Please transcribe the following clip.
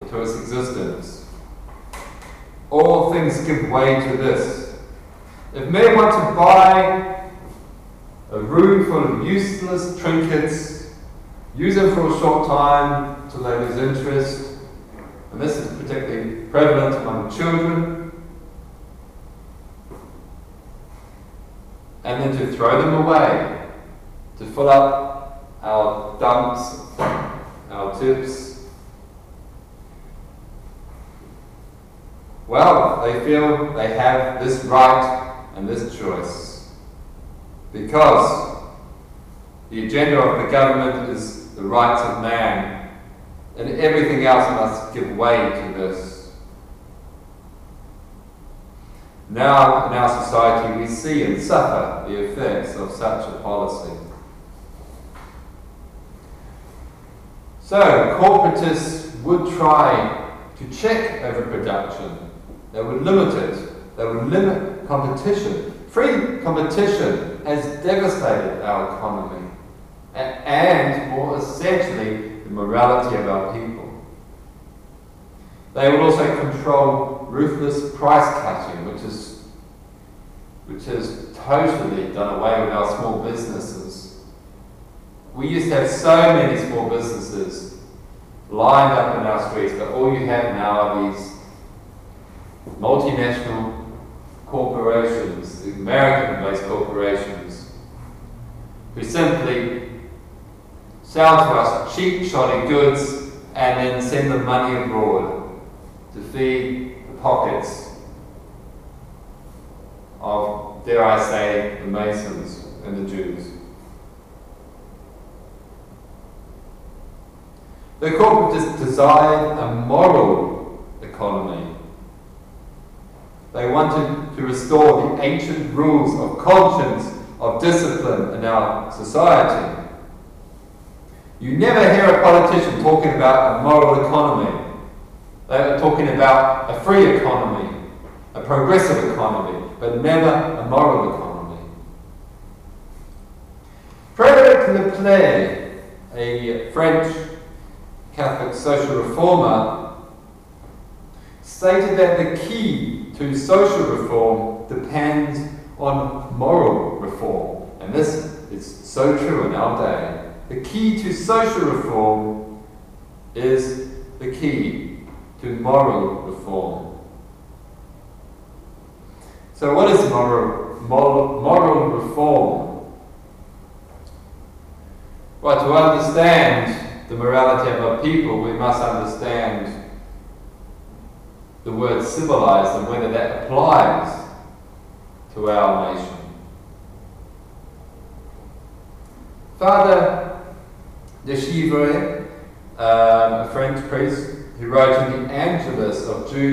to its existence. All things give way to this. If men want to buy a room full of useless trinkets, use them for a short time till they lose interest, and this is particularly prevalent among children, and then to throw them away, to fill up our dumps, our tips. Well, they feel they have this right and this choice because the agenda of the government is the rights of man, and everything else must give way to this. Now, in our society, we see and suffer the effects of such a policy. So, corporatists would try to check overproduction. They would limit it. They would limit competition. Free competition has devastated our economy and, more essentially, the morality of our people. They would also control ruthless price cutting, which has totally done away with our small businesses. We used to have so many small businesses lined up in our streets, but all you have now are these multinational corporations, American-based corporations, who simply sell to us cheap, shoddy goods and then send the money abroad to feed the pockets of, dare I say, the Masons and the Jews. The corporatists desired a moral economy. They wanted to restore the ancient rules of conscience, of discipline in our society. You never hear a politician talking about a moral economy. They're talking about a free economy, a progressive economy, but never a moral economy. Frédéric Leflaiре, a French Catholic social reformer, stated that the key to social reform depends on moral reform. And this is so true in our day. The key to social reform is the key to moral reform. So what is moral reform? Well, to understand the morality of our people, we must understand the word civilized and whether that applies to our nation. Father de Chivray, a French priest who wrote in the Angelus of June